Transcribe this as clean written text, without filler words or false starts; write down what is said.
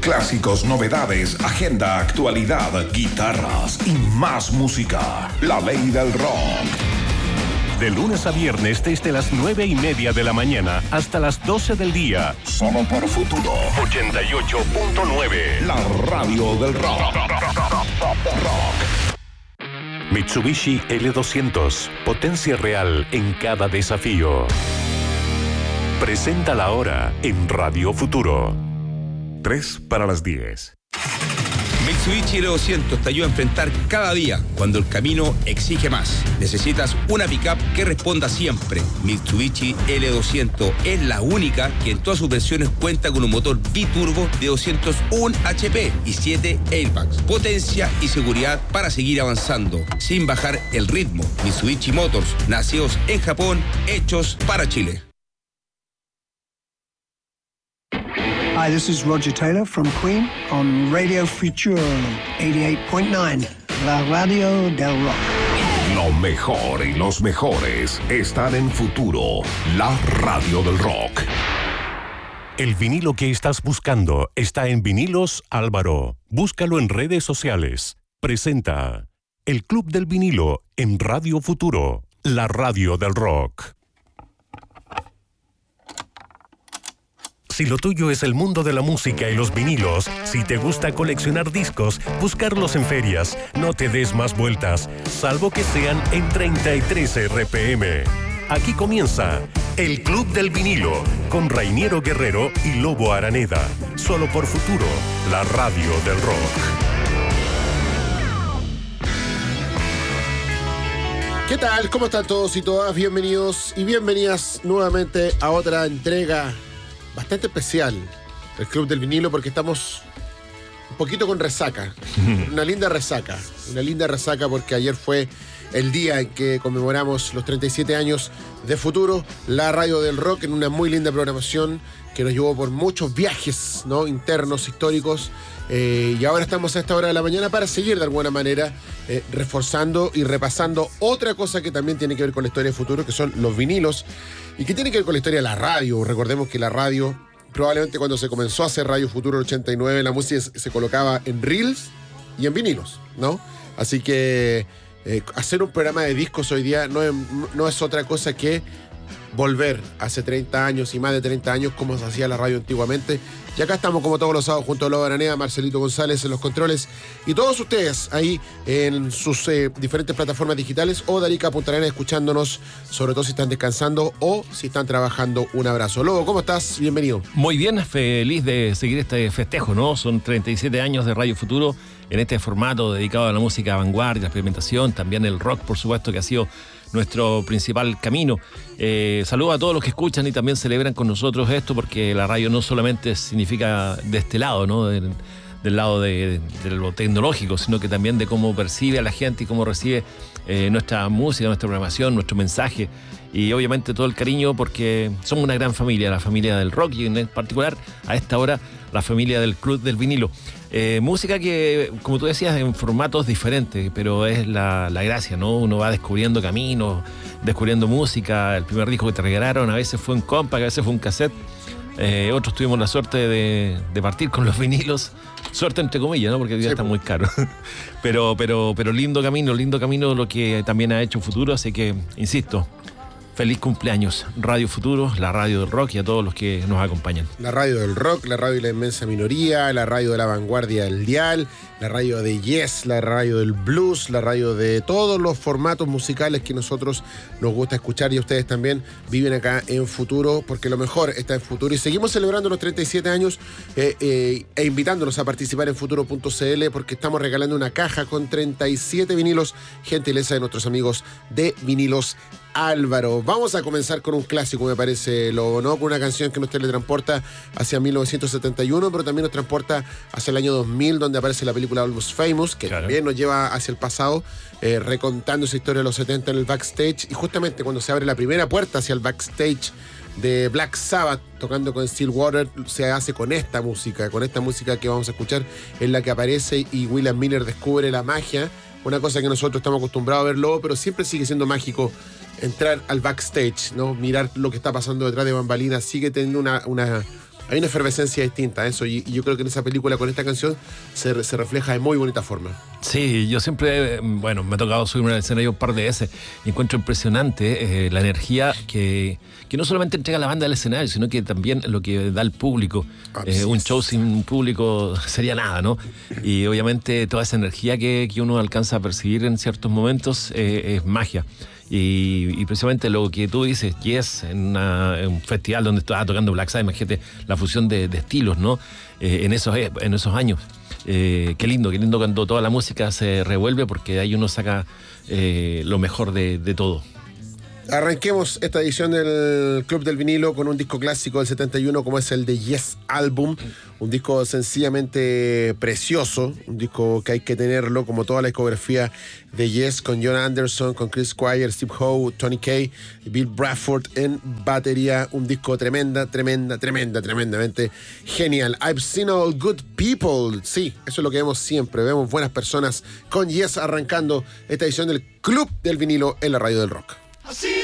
Clásicos, novedades, agenda, actualidad, guitarras y más música. La ley del rock. De lunes a viernes desde las 9:30 de la mañana hasta las 12 del día. Solo por Futuro 88.9. La radio del rock. Mitsubishi L200. Potencia real en cada desafío. Presenta la hora en Radio Futuro. 9:03. Mitsubishi L200 te ayuda a enfrentar cada día cuando el camino exige más. Necesitas una pickup que responda siempre. Mitsubishi L200 es la única que en todas sus versiones cuenta con un motor biturbo de 201 HP y 7 airbags. Potencia y seguridad para seguir avanzando sin bajar el ritmo. Mitsubishi Motors, nacidos en Japón, hechos para Chile. Hi, this is Roger Taylor from Queen on Radio Futuro 88.9, la radio del rock. Lo mejor y los mejores están en Futuro, la radio del rock. El vinilo que estás buscando está en Vinilos Álvaro. Búscalo en redes sociales. Presenta El Club del Vinilo en Radio Futuro, la radio del rock. Si lo tuyo es el mundo de la música y los vinilos, si te gusta coleccionar discos, buscarlos en ferias, no te des más vueltas, salvo que sean en 33 RPM. Aquí comienza El Club del Vinilo, con Rainiero Guerrero y Lobo Araneda, solo por Futuro, la radio del rock. ¿Qué tal? ¿Cómo están todos y todas? Bienvenidos y bienvenidas nuevamente a otra entrega bastante especial, el Club del Vinilo, porque estamos un poquito con resaca. Una linda resaca porque ayer fue el día en que conmemoramos los 37 años de Futuro, la radio del rock, en una muy linda programación que nos llevó por muchos viajes, ¿no?, internos, históricos. Y ahora estamos a esta hora de la mañana para seguir de alguna manera reforzando y repasando otra cosa que también tiene que ver con la historia de Futuro, que son los vinilos, y que tiene que ver con la historia de la radio. Recordemos que la radio, probablemente cuando se comenzó a hacer Radio Futuro en el 89, la música se colocaba en reels y en vinilos, ¿no? Así que hacer un programa de discos hoy día no es otra cosa que volver hace 30 años y más de 30 años como se hacía la radio antiguamente. Y acá estamos como todos los sábados junto a Lobo Araneda, Marcelito González en los controles y todos ustedes ahí en sus diferentes plataformas digitales o de Arica a Punta Arenas escuchándonos, sobre todo si están descansando o si están trabajando. Un abrazo. Lobo, ¿cómo estás? Bienvenido. Muy bien, feliz de seguir este festejo, ¿no? Son 37 años de Radio Futuro en este formato dedicado a la música vanguardia, la experimentación, también el rock, por supuesto, que ha sido nuestro principal camino. Saludo a todos los que escuchan y también celebran con nosotros esto, porque la radio no solamente significa de este lado, ¿no?, del lado de lo tecnológico, sino que también de cómo percibe a la gente y cómo recibe nuestra música, nuestra programación, nuestro mensaje, y obviamente todo el cariño, porque somos una gran familia, la familia del rock, y en particular a esta hora la familia del Club del Vinilo. Música que, como tú decías, en formatos diferentes, pero es la gracia, ¿no? Uno va descubriendo caminos, descubriendo música. El primer disco que te regalaron a veces fue un compact, a veces fue un cassette. Otros tuvimos la suerte de partir con los vinilos. Suerte entre comillas, ¿no? Porque hoy día está muy caro. pero lindo camino lo que también ha hecho Futuro. Así que, insisto, feliz cumpleaños, Radio Futuro, la radio del rock, y a todos los que nos acompañan. La radio del rock, la radio de la inmensa minoría, la radio de la vanguardia del dial, la radio de Yes, la radio del blues, la radio de todos los formatos musicales que nosotros nos gusta escuchar, y ustedes también viven acá en Futuro, porque lo mejor está en Futuro. Y seguimos celebrando los 37 años e invitándolos a participar en futuro.cl, porque estamos regalando una caja con 37 vinilos, gentileza de nuestros amigos de Vinilos Álvaro. Vamos a comenzar con un clásico, me parece, Lobo, ¿no? Con una canción que nos teletransporta hacia 1971, pero también nos transporta hacia el año 2000, donde aparece la película Almost Famous, que también nos lleva hacia el pasado, recontando esa historia de los 70 en el backstage. Y justamente cuando se abre la primera puerta hacia el backstage de Black Sabbath, tocando con Stillwater, se hace con esta música que vamos a escuchar, en la que aparece y William Miller descubre la magia, una cosa que nosotros estamos acostumbrados a verlo, pero siempre sigue siendo mágico entrar al backstage, ¿no? Mirar lo que está pasando detrás de bambalinas, sigue teniendo hay una efervescencia distinta a eso, y yo creo que en esa película con esta canción se refleja de muy bonita forma. Sí, yo siempre, me ha tocado subirme al escenario un par de veces y encuentro impresionante la energía que no solamente entrega la banda del escenario, sino que también lo que da el público. Un show sin un público sería nada, ¿no? Y obviamente toda esa energía que uno alcanza a percibir en ciertos momentos es magia. Y precisamente lo que tú dices, Yes, en un festival donde estaba tocando Black Sabbath, imagínate la fusión de estilos, ¿no? En esos años. Qué lindo cuando toda la música se revuelve, porque de ahí uno saca lo mejor de todo. Arranquemos esta edición del Club del Vinilo con un disco clásico del 71 como es el de Yes Album, un disco sencillamente precioso, un disco que hay que tenerlo como toda la discografía de Yes, con John Anderson, con Chris Squire, Steve Howe, Tony Kaye y Bill Bruford en batería, un disco tremendamente genial. I've seen all good people, sí, eso es lo que vemos siempre, vemos buenas personas con Yes arrancando esta edición del Club del Vinilo en la radio del rock. I see